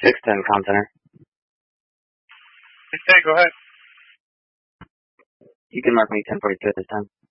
610 comm center. Okay, go ahead. You can mark me 1042 at this time.